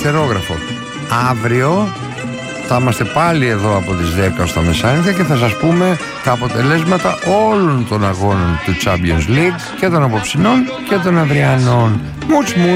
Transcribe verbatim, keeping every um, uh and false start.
Αριστερόγραφο. Αύριο θα είμαστε πάλι εδώ από τις δέκα στα μεσάνυχτα και θα σας πούμε τα αποτελέσματα όλων των αγώνων του Champions League, και των απόψινών και των αυριανών. Μουτς μουτς.